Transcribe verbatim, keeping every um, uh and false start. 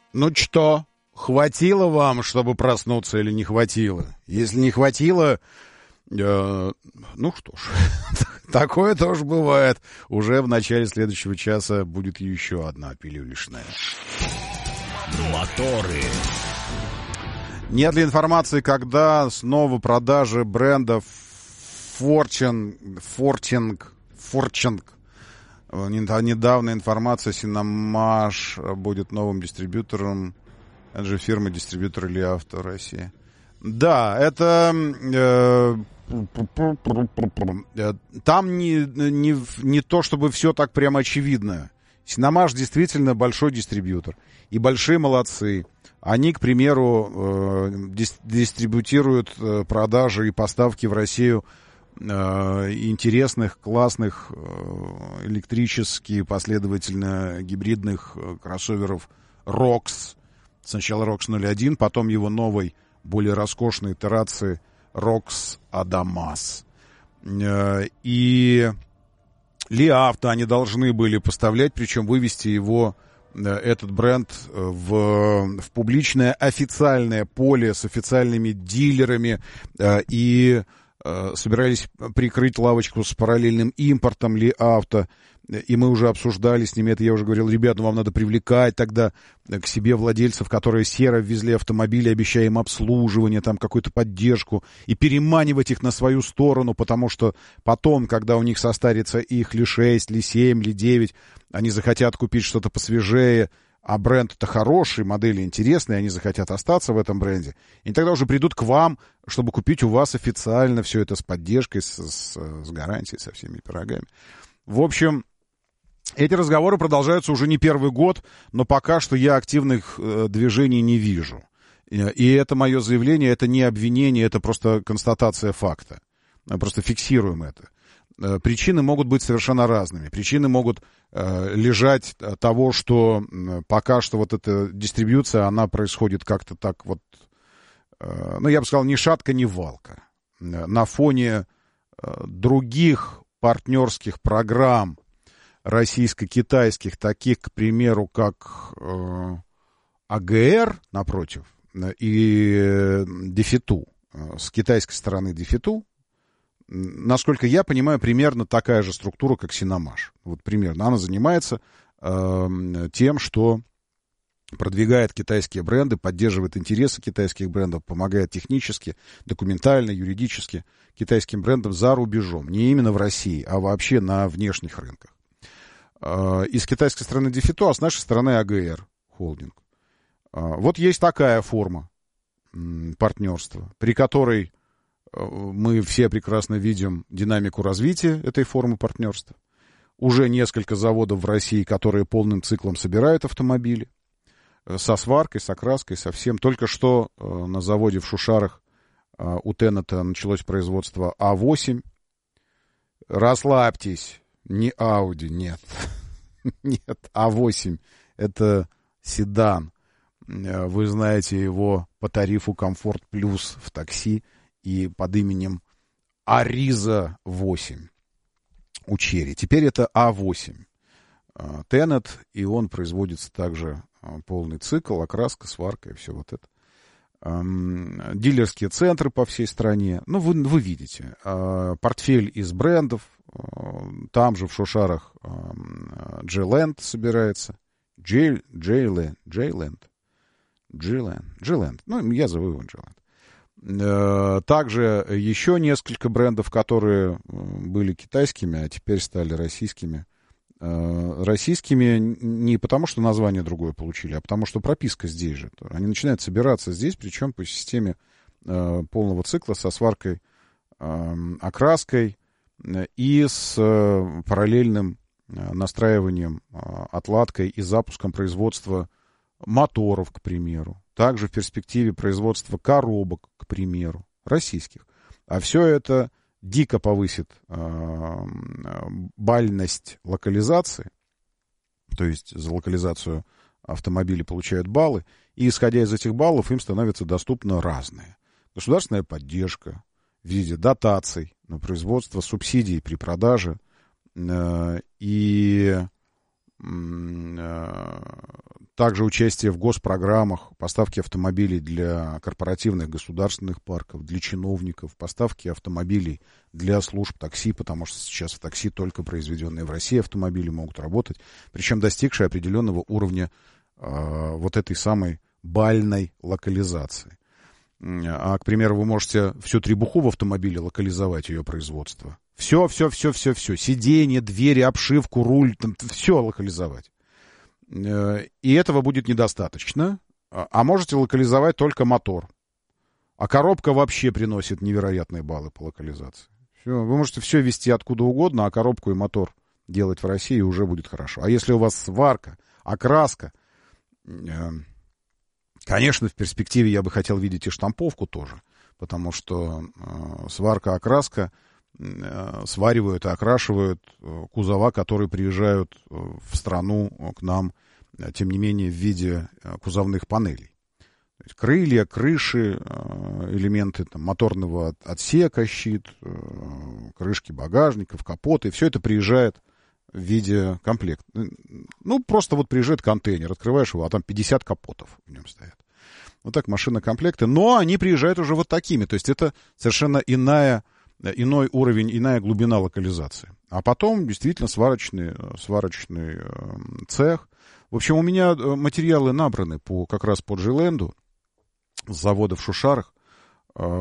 Ну что, хватило вам, чтобы проснуться, или не хватило? Если не хватило, э, ну что ж, такое тоже бывает. Уже в начале следующего часа будет еще одна пилюлишная. Моторы. Нет ли информации, когда снова продажи брендов Fortune, Fortune, Fortune, недавно информация, Синомаш будет новым дистрибьютором, это же фирма-дистрибьютор Ли Авто России. Да, это э, там не, не, не то, чтобы все так прямо очевидно. Синомаш действительно большой дистрибьютор. И большие молодцы. Они, к примеру, э, дис, дистрибутируют э, продажи и поставки в Россию э, интересных, классных, э, электрически, последовательно гибридных э, кроссоверов Рокс. Сначала Рокс ноль один, потом его новой, более роскошной итерации Рокс Адамас. Э, и Ли Авто они должны были поставлять, причем вывести его, этот бренд, в, в публичное официальное поле с официальными дилерами, э, и э, собирались прикрыть лавочку с параллельным импортом Ли Авто. И мы уже обсуждали с ними это, я уже говорил, ребят, ну вам надо привлекать тогда к себе владельцев, которые серо ввезли автомобили, обещая им обслуживание, там какую-то поддержку, и переманивать их на свою сторону, потому что потом, когда у них состарится их Ли шесть, Ли семь, Ли девять, они захотят купить что-то посвежее, а бренд-то хороший, модели интересные, они захотят остаться в этом бренде. И тогда уже придут к вам, чтобы купить у вас официально все это с поддержкой, с, с, с гарантией, со всеми пирогами. В общем, эти разговоры продолжаются уже не первый год, но пока что я активных э, движений не вижу. И, и это мое заявление, это не обвинение, это просто констатация факта. Просто фиксируем это. Э, причины могут быть совершенно разными. Причины могут э, лежать того, что э, пока что вот эта дистрибьюция, она происходит как-то так вот, э, ну, я бы сказал, ни шатка, ни валка. Э, на фоне э, других партнерских программ, российско-китайских, таких, к примеру, как э, А Г Р, напротив, и э, Дефиту, э, с китайской стороны Дефиту, насколько я понимаю, примерно такая же структура, как Синомаш. Вот примерно. Она занимается э, тем, что продвигает китайские бренды, поддерживает интересы китайских брендов, помогает технически, документально, юридически китайским брендам за рубежом. Не именно в России, а вообще на внешних рынках. И с китайской стороны Дефито, а с нашей стороны А Г Р холдинг. Вот есть такая форма партнерства, при которой мы все прекрасно видим динамику развития этой формы партнерства. Уже несколько заводов в России, которые полным циклом собирают автомобили со сваркой, с окраской, со всем. Только что на заводе в Шушарах у Теннета началось производство А восемь. Расслабьтесь. Не Audi, нет. Нет, А восемь. Это седан. Вы знаете его по тарифу Комфорт Плюс в такси и под именем Ариза восемь у Черри. Теперь это А восемь. Теннет, и он производится также полный цикл, окраска, сварка и все вот это. Дилерские центры по всей стране. Ну, вы, вы видите. Портфель из брендов. Там же в Шушарах Джейленд собирается. Джей, Джейленд, Джейленд, Джейленд, Джейленд. Ну, я зову его Джейленд. Также еще несколько брендов, которые были китайскими, а теперь стали российскими. Российскими не потому, что название другое получили, а потому, что прописка здесь же. Они начинают собираться здесь, причем по системе полного цикла со сваркой, окраской, и с параллельным настраиванием, отладкой и запуском производства моторов, к примеру. Также в перспективе производства коробок, к примеру, российских. А все это дико повысит бальность локализации, то есть за локализацию автомобили получают баллы, и исходя из этих баллов им становится доступно разное. Государственная поддержка в виде дотаций на производство, субсидий при продаже, э, и э, также участие в госпрограммах, поставки автомобилей для корпоративных государственных парков, для чиновников, поставки автомобилей для служб такси, потому что сейчас в такси только произведенные в России автомобили могут работать, причем достигшие определенного уровня э, вот этой самой бальной локализации. А, к примеру, вы можете всю требуху в автомобиле локализовать, ее производство. Все, все, все, все, все. Сиденье, двери, обшивку, руль, там, все локализовать. И этого будет недостаточно. А можете локализовать только мотор. А коробка вообще приносит невероятные баллы по локализации. Все. Вы можете все везти откуда угодно, а коробку и мотор делать в России уже будет хорошо. А если у вас сварка, окраска, конечно, в перспективе я бы хотел видеть и штамповку тоже. Потому что сварка, окраска сваривают и окрашивают кузова, которые приезжают в страну к нам, тем не менее, в виде кузовных панелей. То есть крылья, крыши, элементы там, моторного отсека, щит, крышки багажников, капоты. Все это приезжает в виде комплекта. Ну, просто вот приезжает контейнер, открываешь его, а там пятьдесят капотов в нем стоят. Вот так машина-комплекты. Но они приезжают уже вот такими. То есть это совершенно иная... иной уровень, иная глубина локализации. А потом действительно сварочный, сварочный цех. В общем, у меня материалы набраны по, как раз по Джейленду с завода в Шушарах.